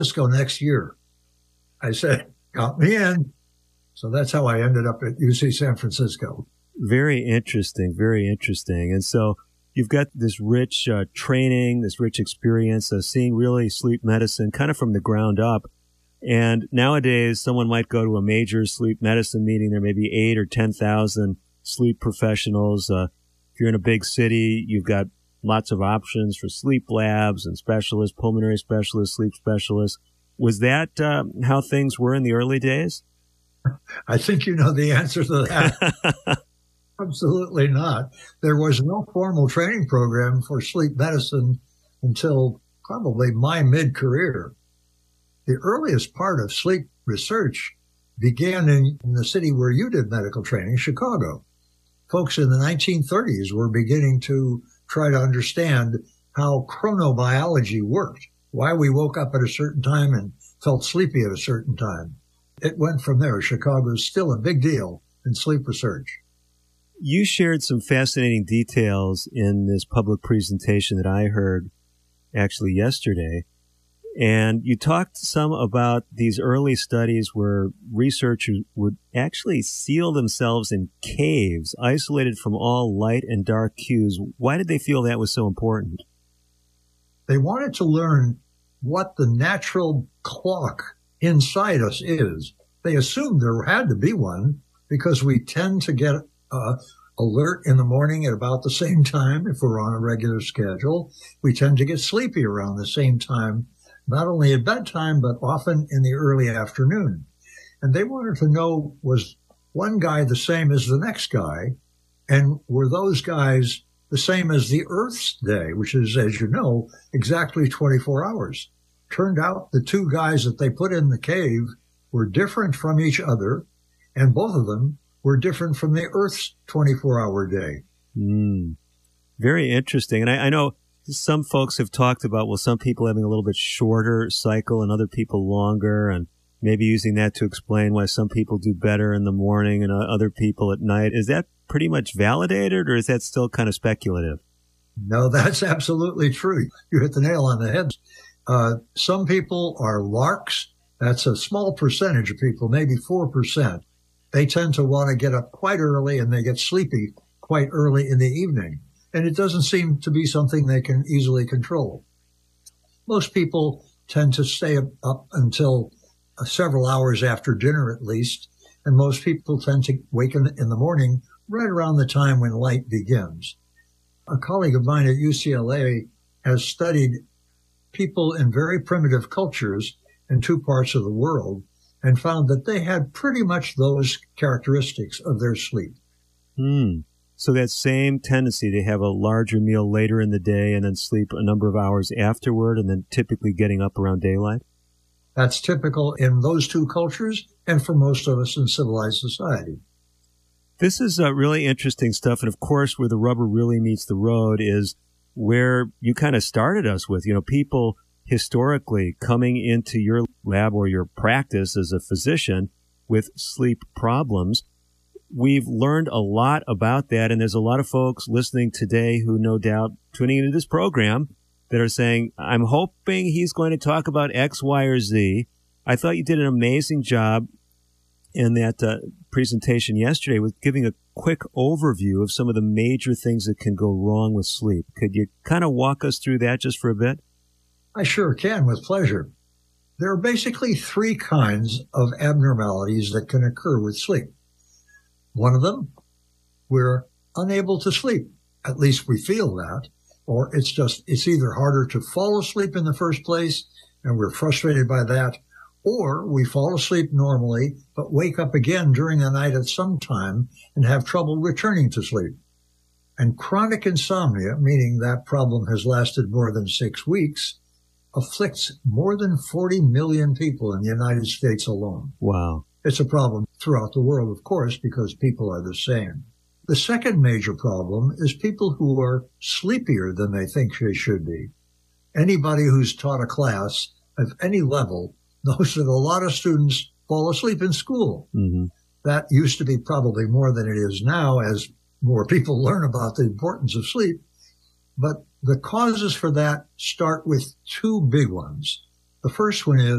Francisco next year. I said, count me in. So that's how I ended up at UC San Francisco. Very interesting, very interesting. And so you've got this rich training, this rich experience of seeing really sleep medicine kind of from the ground up. And nowadays, someone might go to a major sleep medicine meeting. There may be 8 or 10,000 sleep professionals. If you're in a big city, you've got lots of options for sleep labs and specialists, pulmonary specialists, sleep specialists. Was that how things were in the early days? I think you know the answer to that. Absolutely not. There was no formal training program for sleep medicine until probably my mid-career. The earliest part of sleep research began in the city where you did medical training, Chicago. Folks in the 1930s were beginning to try to understand how chronobiology worked, why we woke up at a certain time and felt sleepy at a certain time. It went from there. Chicago's still a big deal in sleep research. You shared some fascinating details in this public presentation that I heard actually yesterday. And you talked some about these early studies where researchers would actually seal themselves in caves, isolated from all light and dark cues. Why did they feel that was so important? They wanted to learn what the natural clock inside us is. They assumed there had to be one because we tend to get alert in the morning at about the same time if we're on a regular schedule. We tend to get sleepy around the same time, not only at bedtime, but often in the early afternoon. And they wanted to know, was one guy the same as the next guy? And were those guys the same as the Earth's day, which is, as you know, exactly 24 hours? Turned out the two guys that they put in the cave were different from each other, and both of them were different from the Earth's 24-hour day. Very interesting. And I know some folks have talked about, well, some people having a little bit shorter cycle and other people longer, and maybe using that to explain why some people do better in the morning and other people at night. Is that pretty much validated, or is that still kind of speculative? No, that's absolutely true. You hit the nail on the head. Some people are larks. That's a small percentage of people, maybe 4%. They tend to want to get up quite early and they get sleepy quite early in the evening. And it doesn't seem to be something they can easily control. Most people tend to stay up until several hours after dinner at least. And most people tend to wake in the morning right around the time when light begins. A colleague of mine at UCLA has studied people in very primitive cultures in 2 parts of the world and found that they had pretty much those characteristics of their sleep. So that same tendency to have a larger meal later in the day and then sleep a number of hours afterward and then typically getting up around daylight? That's typical in those 2 cultures and for most of us in civilized society. This is really interesting stuff. And of course, where the rubber really meets the road is where you kind of started us with, people historically coming into your lab or your practice as a physician with sleep problems. We've learned a lot about that, and there's a lot of folks listening today who no doubt tuning into this program that are saying, I'm hoping he's going to talk about X, Y, or Z. I thought you did an amazing job in that presentation yesterday with giving a quick overview of some of the major things that can go wrong with sleep. Could you kind of walk us through that just for a bit? I sure can, with pleasure. There are basically 3 kinds of abnormalities that can occur with sleep. One of them, we're unable to sleep. At least we feel that. Or it's either harder to fall asleep in the first place, and we're frustrated by that, or we fall asleep normally, but wake up again during the night at some time and have trouble returning to sleep. And chronic insomnia, meaning that problem has lasted more than 6 weeks, afflicts more than 40 million people in the United States alone. Wow. It's a problem throughout the world, of course, because people are the same. The second major problem is people who are sleepier than they think they should be. Anybody who's taught a class of any level knows that a lot of students fall asleep in school. Mm-hmm. That used to be probably more than it is now as more people learn about the importance of sleep. But the causes for that start with 2 big ones. The first one is